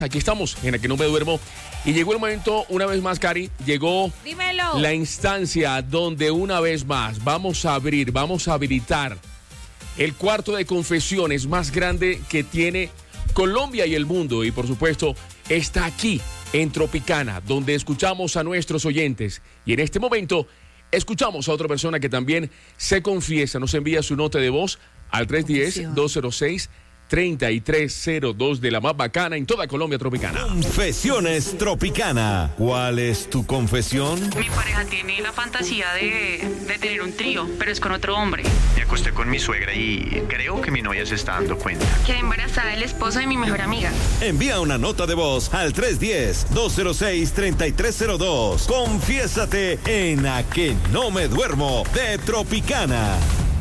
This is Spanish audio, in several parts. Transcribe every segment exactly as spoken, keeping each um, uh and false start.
Aquí estamos, en la que no me duermo. Y llegó el momento, una vez más, Cari, llegó Dímelo. la instancia donde una vez más vamos a abrir, vamos a habilitar el cuarto de confesiones más grande que tiene Colombia y el mundo. Y por supuesto, está aquí, en Tropicana, donde escuchamos a nuestros oyentes. Y en este momento, escuchamos a otra persona que también se confiesa. Nos envía su nota de voz al tres uno cero, dos cero seis, tres tres cero dos de la más bacana en toda Colombia Tropicana. Confesiones Tropicana. ¿Cuál es tu confesión? Mi pareja tiene la fantasía de, de tener un trío, pero es con otro hombre. Me acosté con mi suegra y creo que mi novia se está dando cuenta. Quedé embarazada del esposo de mi mejor amiga. Envía una nota de voz al tres uno cero, dos cero seis, tres tres cero dos. Confiésate en A Que No Me Duermo de Tropicana.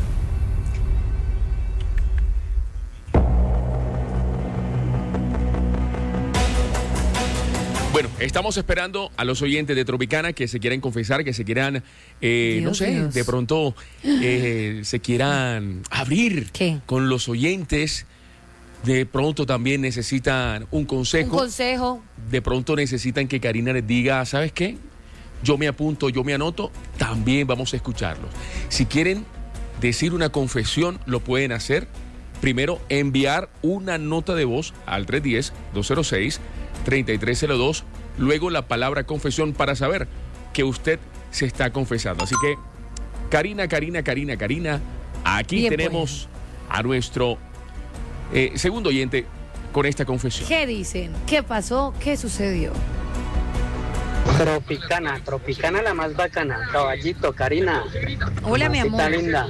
Bueno, estamos esperando a los oyentes de Tropicana que se quieran confesar, que se quieran, eh, Dios, no sé, Dios. de pronto eh, se quieran abrir ¿Qué? con los oyentes. De pronto también necesitan un consejo. Un consejo. De pronto necesitan que Karina les diga, ¿sabes qué? Yo me apunto, yo me anoto, también vamos a escucharlos. Si quieren decir una confesión, lo pueden hacer. Primero, enviar una nota de voz al tres uno cero, dos cero seis, tres tres cero dos. Luego la palabra confesión para saber que usted se está confesando. Así que, Karina, Karina, Karina, Karina, aquí Bien, tenemos a nuestro eh, segundo oyente con esta confesión. ¿Qué dicen? ¿Qué pasó? ¿Qué sucedió? Tropicana, Tropicana la más bacana. Caballito, Karina. Hola, mi Mamacita amor. linda.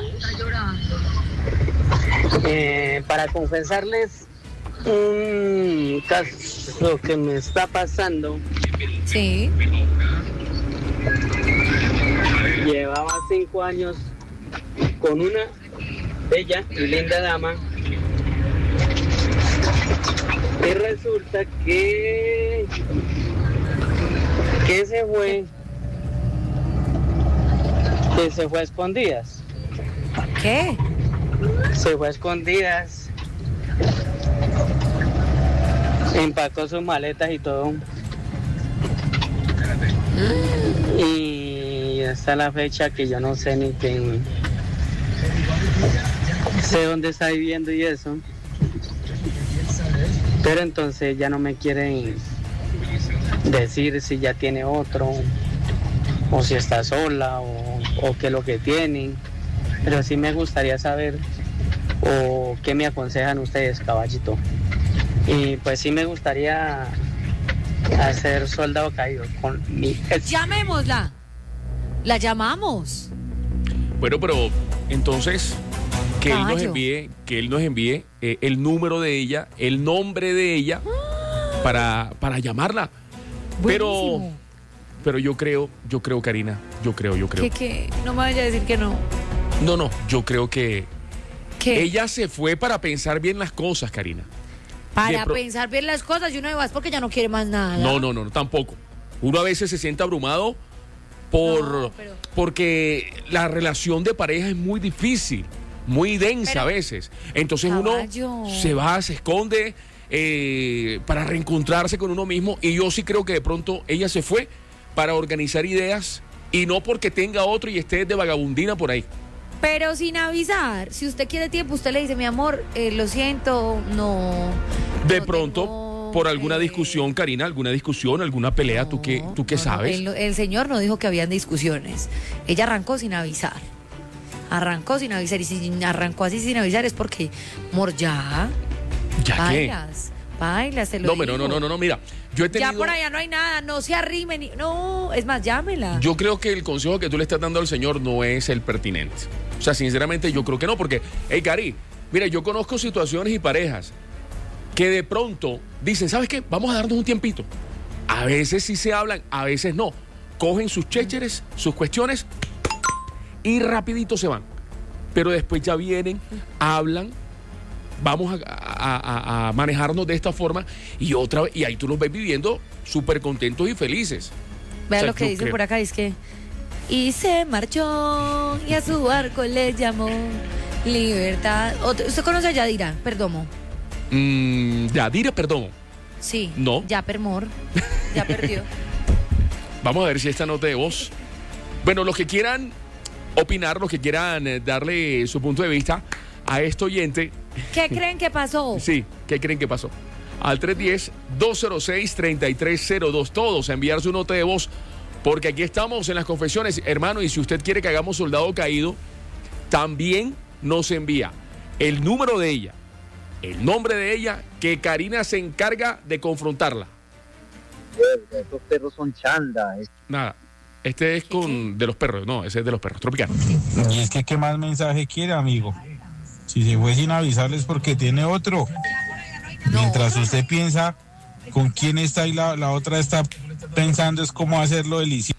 Eh, para confesarles un caso que me está pasando. Sí. Llevaba cinco años con una bella y linda dama. Y resulta que que se fue que se fue a escondidas. ¿Qué? Se fue a escondidas. Empacó sus maletas y todo. Y hasta la fecha que yo no sé ni quién, sé dónde está viviendo y eso. Pero entonces ya no me quieren decir si ya tiene otro, o si está sola, o, o qué es lo que tienen. Pero sí me gustaría saber, o qué me aconsejan ustedes, caballito. Y pues sí me gustaría hacer soldado caído con mi ex. Llamémosla. La llamamos. Bueno, pero entonces que él nos Caballo. envíe, que él nos envíe eh, el número de ella, el nombre de ella para, para llamarla. Pero, Buenísimo. pero yo creo, yo creo, Karina, yo creo, yo creo. ¿Qué, qué? No me vaya a decir que no. No, no, yo creo que ¿Qué? ella se fue para pensar bien las cosas, Karina. Para de pro- pensar bien las cosas y uno va porque ya no quiere más nada. No, no, no, no, tampoco. Uno a veces se siente abrumado por No, pero- porque la relación de pareja es muy difícil, muy densa Pero- a veces. Entonces Caballo. uno se va, se esconde eh, para reencontrarse con uno mismo. Y yo sí creo que de pronto ella se fue para organizar ideas y no porque tenga otro y esté de vagabundina por ahí. Pero sin avisar. Si usted quiere tiempo, usted le dice, mi amor, eh, lo siento, no. De no pronto, tengo, por alguna eh, discusión, Karina, alguna discusión, alguna pelea, ¿tú qué, tú qué no, no, sabes? el, el señor no dijo que habían discusiones. Ella arrancó sin avisar. Arrancó sin avisar. Y si arrancó así sin avisar es porque, amor, ya. ¿Ya qué? Bailas. Bailas, te lo No, digo. pero no, no, no, no, mira, yo he tenido... Ya por allá no hay nada, no se arrimen. ni- No, es más, llámela. Yo creo que el consejo que tú le estás dando al señor no es el pertinente. O sea, sinceramente yo creo que no, porque, hey, Cari, mira, yo conozco situaciones y parejas que de pronto dicen, ¿sabes qué? Vamos a darnos un tiempito. A veces sí se hablan, a veces no. Cogen sus chécheres, sus cuestiones y rapidito se van. Pero después ya vienen, hablan, vamos a, a- a- a manejarnos de esta forma y otra vez, y ahí tú los ves viviendo súper contentos y felices. Vea O sea, lo que yo dice creo- por acá, es que... Y se marchó y a su barco le llamó Libertad. Otro- ¿Usted conoce a Yadira Perdomo? Mm, Yadira, perdón. Sí. No. Ya permor. Ya perdió. Vamos a ver si esta nota de voz. Bueno, los que quieran opinar, los que quieran eh, darle su punto de vista a este oyente. ¿Qué creen que pasó? Sí, ¿qué creen que pasó? Al tres uno cero, dos cero seis, tres tres cero dos. Todos a enviar su nota de voz. Porque aquí estamos en las confesiones, hermano. Y si usted quiere que hagamos Soldado Caído, también nos envía el número de ella, el nombre de ella, que Karina se encarga de confrontarla. Estos perros son chanda. Nada, este es con de los perros, no, ese es de los perros, Tropicana. Y es que, ¿qué más mensaje quiere, amigo? Si se fue sin avisarles porque tiene otro. No. Mientras usted piensa con quién está y la, la otra está pensando es cómo hacerlo delicioso.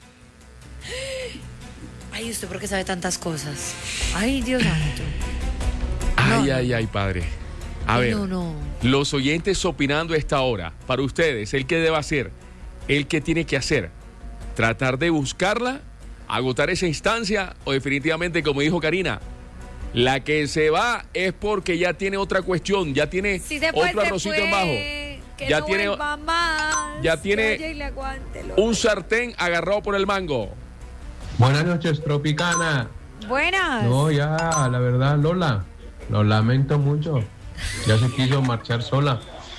Ay, ¿usted por qué sabe tantas cosas? Ay, Dios santo. Ay, No, ay, no. ay, padre. A ver, No, no. los oyentes opinando a esta hora, para ustedes, el que debe hacer, el que tiene que hacer, tratar de buscarla, agotar esa instancia, o definitivamente, como dijo Karina, la que se va es porque ya tiene otra cuestión, ya tiene Si se fue, otro se arrocito fue. en bajo. Que Ya no tiene- vuelva más. ya tiene Que vaya y le aguante, loco. Un sartén agarrado por el mango. Buenas noches, Tropicana. Buenas. No, ya, la verdad, Lola, lo lamento mucho. Ya se quiso marchar sola.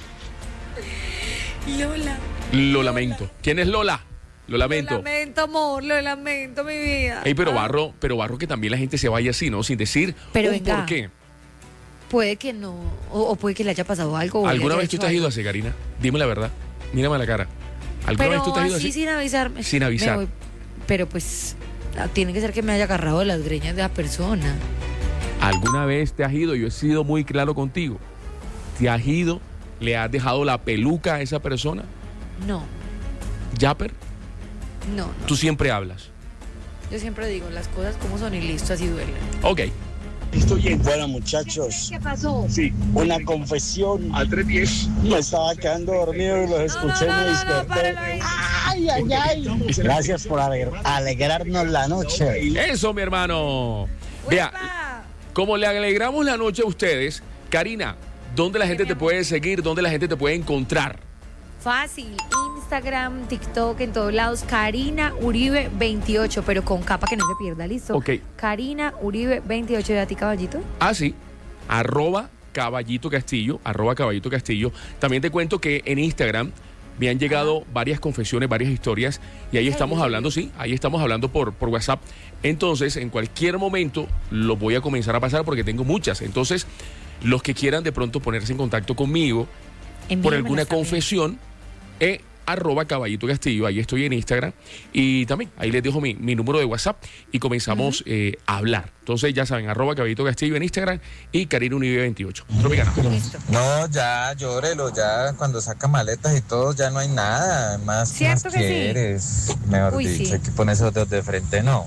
Lola. Lo lamento. ¿Quién es Lola? Lo lamento. Lo lamento, amor, lo lamento, mi vida. Ey, pero Ah, Barro, pero Barro que también la gente se vaya así, ¿no? Sin decir Pero un venga, por qué. Puede que no, o, o puede que le haya pasado algo. o le ¿Alguna haya vez tú hecho te has ido algo. así, Karina? Dime la verdad. Mírame a la cara. ¿Alguna Pero vez tú te has ido así, así? sin avisarme. Sin avisar. Me voy. Pero pues, ah, tiene que ser que me haya agarrado de las greñas de la persona. ¿Alguna vez te has ido? Yo he sido muy claro contigo. ¿Te has ido? ¿Le has dejado la peluca a esa persona? No, ¿Yapper? no, no. Tú siempre hablas. Yo siempre digo las cosas como son y listo, así duele. Ok. Estoy en. Bueno, muchachos, ¿Qué pasó? Sí. una confesión. Al tres diez. Me estaba quedando dormido y los escuché y me desperté. Ay, ay, ay. Gracias por alegr- alegrarnos la noche. Eso, mi hermano. Vea, ¡Uepa! como le alegramos la noche a ustedes, Karina, ¿dónde la gente te puede seguir? ¿Dónde la gente te puede encontrar? Fácil, Instagram, TikTok, en todos lados, Karina Uribe veintiocho, pero con capa que no se pierda, ¿listo? Ok. Karina Uribe veintiocho, ¿de a ti, caballito? Ah, sí. Arroba Caballito Castillo, arroba Caballito Castillo. También te cuento que en Instagram me han llegado varias confesiones, varias historias, y ahí estamos Ay. hablando, sí, ahí estamos hablando por, por WhatsApp. Entonces, en cualquier momento lo voy a comenzar a pasar porque tengo muchas. Entonces, los que quieran de pronto ponerse en contacto conmigo por Envíamelas alguna también. confesión, eh, arroba Caballito Castillo, ahí estoy en Instagram, y también ahí les dejo mi, mi número de WhatsApp y comenzamos eh, a hablar. Entonces ya saben, arroba Caballito Castillo en Instagram y Karina Unive veintiocho. Tropicana. Listo. No, ya, llórelo, ya cuando saca maletas y todo, ya no hay nada. Más, ¿Cierto más que sí? quieres. Mejor Uy, dicho, sí. hay que poner esos dedos de frente, no.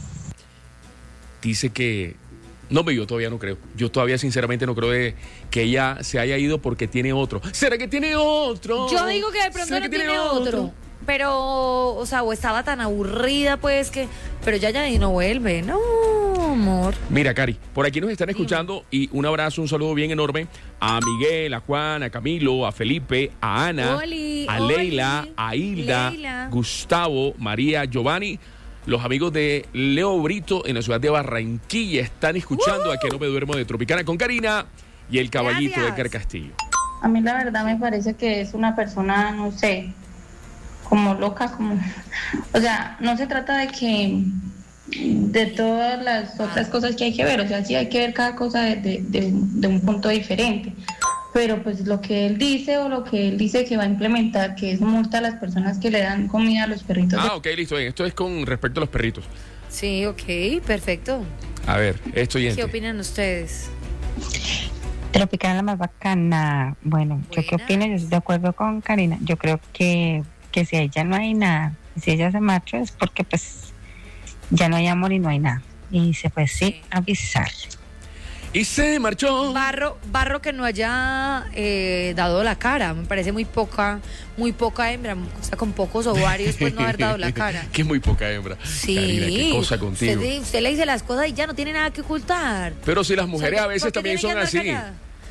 Dice que... No, pero yo todavía no creo. Yo todavía sinceramente no creo de que ella se haya ido porque tiene otro. ¿Será que tiene otro? Yo digo que de pronto ¿Será no que tiene otro. Pero, o sea, o estaba tan aburrida, pues que. Pero ya ya y no vuelve. No, amor. Mira, Cari, por aquí nos están escuchando y un abrazo, un saludo bien enorme a Miguel, a Juan, a Camilo, a Felipe, a Ana, Oli, a Oli, Leila, a Hilda, Leila. Gustavo, María, Giovanni. Los amigos de Leo Brito en la ciudad de Barranquilla están escuchando a Que No Me Duermo de Tropicana con Karina y el caballito Gracias. de Edgar Castillo. A mí la verdad me parece que es una persona, no sé, como loca, como... O sea, no se trata de que... de todas las otras cosas que hay que ver, o sea, sí hay que ver cada cosa de, de, de, de un punto diferente. Pero pues lo que él dice o lo que él dice que va a implementar, que es multa a las personas que le dan comida a los perritos. Ah, ok, listo. Bien. Esto es con respecto a los perritos. Sí, ok, perfecto. A ver, estoy en. ¿Qué opinan ustedes? Tropicana la más bacana. Bueno, ¿yo qué Buena. opino? Yo estoy de acuerdo con Karina. Yo creo que, que si ahí ya no hay nada, si ella se marcha es porque pues ya no hay amor y no hay nada. Y se fue sin Sí. avisar. Y se marchó. Barro, barro que no haya eh, dado la cara. Me parece muy poca, muy poca hembra. O sea, con pocos ovarios, pues no haber dado la cara. Que muy poca hembra. Sí. Karina, qué cosa contigo. Usted, usted le dice las cosas y ya no tiene nada que ocultar. Pero si las mujeres O sea, a veces ¿por qué también tiene son que andar así. callada?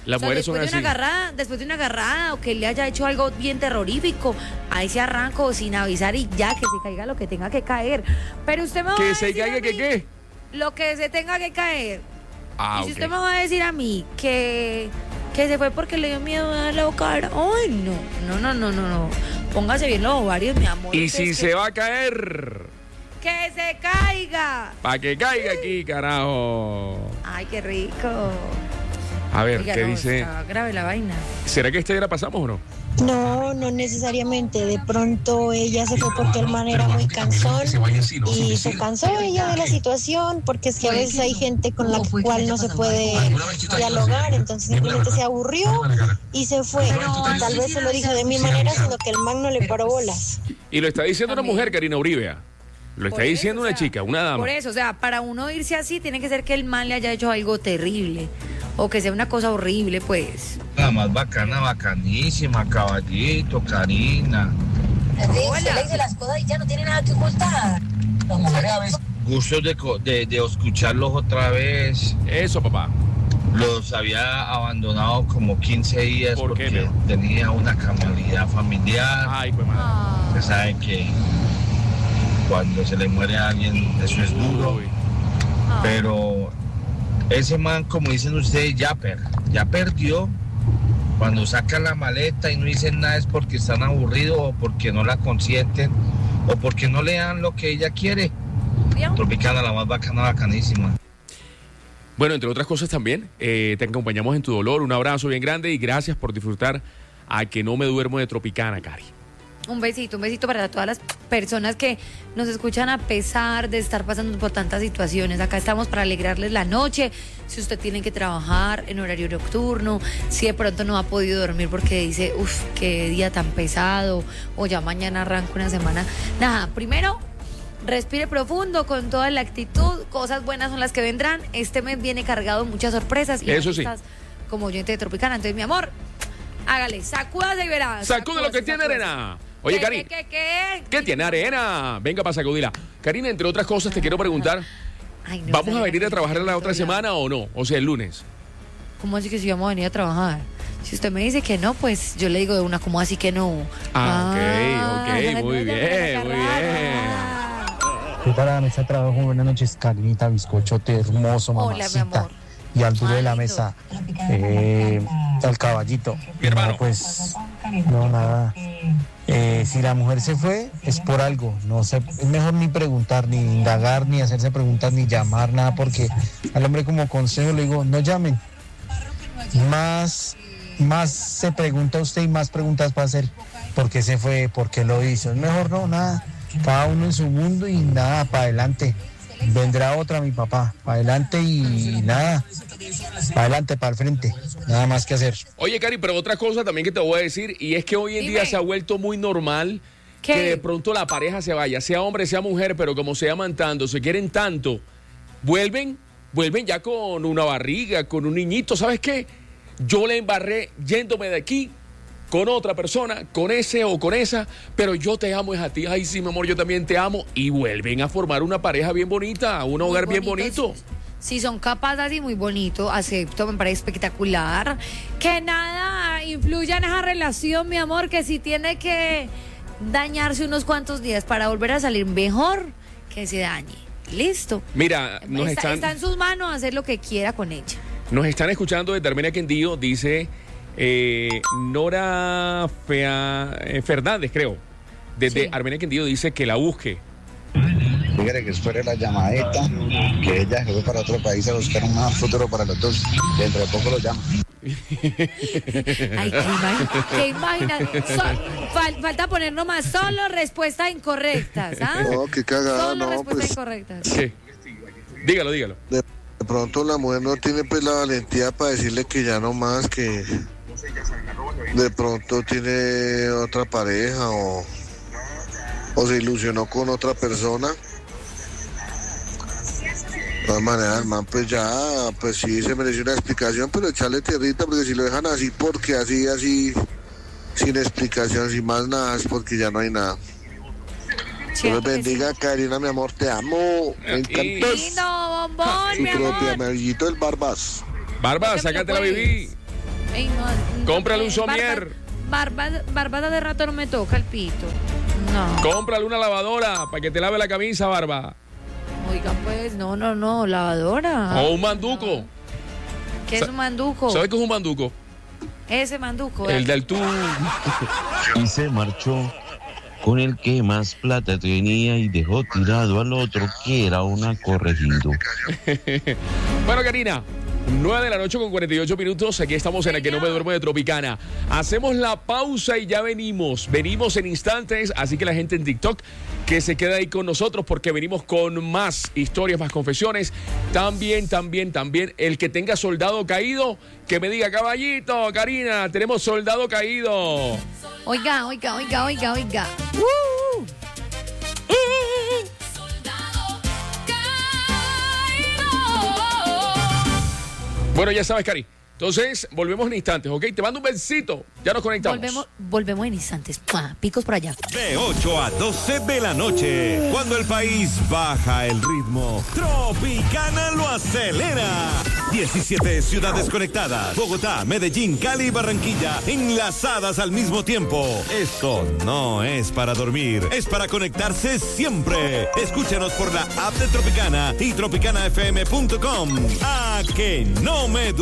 Las O sea, mujeres son después de así. una agarrada, después de una agarrada o que le haya hecho algo bien terrorífico, ahí se arranco sin avisar y ya que se caiga lo que tenga que caer. Pero usted me va a Que decir se caiga a que mí qué. lo que se tenga que caer. Ah, y si ok. usted me va a decir a mí que que se fue porque le dio miedo a la cara, ay no, no, no, no, no, no. Póngase bien los ovarios, mi amor. Y Usted si es se que, va a caer, que se caiga. para que caiga aquí, carajo. Ay, qué rico. A ver, Oiga, ¿qué no, dice? está grave la vaina. ¿Será que este ya la pasamos o no? No, no necesariamente. De pronto ella se fue porque el man era muy cansón y se cansó ella de la situación porque es que a veces hay gente con la cual no se puede dialogar, entonces simplemente se aburrió y se fue. Tal vez se lo dijo de mi manera, sino que el man no le paró bolas. Y lo está diciendo una mujer, Karina Uribe. Lo está Por eso, diciendo o una sea, chica, una dama. Por eso, o sea, para uno irse así tiene que ser que el man le haya hecho algo terrible o que sea una cosa horrible, pues. La más bacana, bacanísima, caballito, Karina. Se le dice las cosas y ya no tiene nada que ocultar. Las mujeres a veces. Gustos de, co- de, de escucharlos otra vez. Eso, papá. Los había abandonado como quince días ¿Por qué, porque mi amor? tenía una calamidad familiar. Ay, pues madre. Usted sabe que cuando se le muere a alguien eso es duro. Uy. Pero ese man, como dicen ustedes, ya, per, ya perdió. Cuando sacan la maleta y no dicen nada es porque están aburridos o porque no la consienten o porque no le dan lo que ella quiere. Tropicana, la más bacana, bacanísima. Bueno, entre otras cosas también, eh, te acompañamos en tu dolor. Un abrazo bien grande y gracias por disfrutar a Que No Me Duermo de Tropicana, Cari. Un besito, un besito para todas las personas que nos escuchan a pesar de estar pasando por tantas situaciones. Acá estamos para alegrarles la noche. Si usted tiene que trabajar en horario nocturno, si de pronto no ha podido dormir porque dice, uff, qué día tan pesado, o ya mañana arranco una semana. Nada, primero, respire profundo con toda la actitud. Cosas buenas son las que vendrán. Este mes viene cargado de muchas sorpresas. Y Eso sí. estás como oyente de Tropicana. Entonces, mi amor, hágale, sacúdase y verá. Sacude lo que tiene arena. Oye, ¿Qué, Cari, qué, qué, qué? ¿qué tiene arena? Venga para sacudirla. Karina, entre otras cosas, te quiero preguntar, Ay, no, ¿vamos a sabía venir que a trabajar la otro otra lado. semana o no? O sea, el lunes. ¿Cómo así que si vamos a venir a trabajar? Si usted me dice que no, pues yo le digo de una, ¿cómo así que no? Ah, ok, ok, muy no, bien, no, muy no, bien. ¿Qué tal la mesa de trabajo? Buenas noches, Karinita, bizcochote hermoso, Hola, mamacita. mi amor. Y al duro de la Ay, mesa, eh, al caballito. Mi hermano. No, pues, no, nada. Eh, si la mujer se fue, es por algo. No sé, es mejor ni preguntar, ni indagar, ni hacerse preguntas, ni llamar, nada, porque al hombre como consejo le digo, no llamen. Más, más se pregunta usted y más preguntas va a hacer. ¿Por qué se fue? ¿Por qué lo hizo? Es mejor no, nada. Cada uno en su mundo y nada, para adelante. Vendrá otra, mi papá. Para adelante y nada. Para adelante, para el frente. Nada más que hacer. Oye, Cari, pero otra cosa también que te voy a decir, y es que hoy en Dime. día se ha vuelto muy normal ¿Qué? que de pronto la pareja se vaya, sea hombre, sea mujer, pero como se aman tanto, se quieren tanto, vuelven, vuelven ya con una barriga, con un niñito. ¿Sabes qué? Yo le embarré yéndome de aquí con otra persona, con ese o con esa, pero yo te amo es a ti. Ay, sí, mi amor, yo también te amo. Y vuelven a formar una pareja bien bonita, un Muy hogar bien bonito, bonito. Si son capaces y muy bonito, acepto, me parece espectacular. Que nada influya en esa relación, mi amor, que si tiene que dañarse unos cuantos días para volver a salir mejor, que se dañe. Listo. Mira, nos está, están... está en sus manos hacer lo que quiera con ella. Nos están escuchando desde Armenia Quindío, dice eh, Nora Fea, eh, Fernández, creo. Desde Sí. Armenia Quindío dice que la busque. Dígale que espere la llamadita, que ella se fue para otro país a buscar un mejor futuro para los dos. Dentro de poco lo llama. Ay, qué imagina. Qué imagina. So- fal- falta poner nomás solo respuestas incorrectas, ¿ah? No, qué cagada, Solo no, respuestas pues incorrectas. ¿Qué? Dígalo, dígalo. de, de pronto la mujer no tiene pues la valentía para decirle que ya no más, que de pronto tiene otra pareja o, o se ilusionó con otra persona. De todas maneras, el man pues ya, pues sí se mereció una explicación, pero echarle tierrita, porque si lo dejan así, porque así, así, sin explicación, sin más nada, es porque ya no hay nada. Dios les bendiga, Karina, mi amor, te amo. Me encantas. Lindo, bombón, Su mi propia amor. amiguito el Barbas. Barba, ¿Por qué me lo sácate la puedes? bebé. Ey, no, Cómprale un eh, somier. Barba, barba, barba de rato no me toca el pito. No. Cómprale una lavadora para que te lave la camisa, Barba. Oigan, pues, no, no, no, lavadora. O un manduco. ¿Qué es un manduco? ¿Sabes qué es un manduco? Ese manduco. El del tú. Y se marchó con el que más plata tenía y dejó tirado al otro que era una corregido. Bueno, Karina, nueve de la noche con cuarenta y ocho minutos. Aquí estamos en el que no me duermo de Tropicana. Hacemos la pausa y ya venimos. Venimos en instantes, así que la gente en TikTok que se queda ahí con nosotros porque venimos con más historias, más confesiones. También, también, también el que tenga soldado caído, que me diga, caballito, Karina, tenemos soldado caído. Oiga, oiga, oiga, oiga, oiga. Uh. Bueno, ya sabes, Cari. Entonces, volvemos en instantes, ¿ok? Te mando un besito. Ya nos conectamos. Volvemos, volvemos en instantes. ¡Mua! Picos por allá. De ocho a doce de la noche, cuando el país baja el ritmo, Tropicana lo acelera. diecisiete ciudades conectadas. Bogotá, Medellín, Cali y Barranquilla enlazadas al mismo tiempo. Esto no es para dormir, es para conectarse siempre. Escúchanos por la app de Tropicana y tropicana f m punto com. A que no me duermo.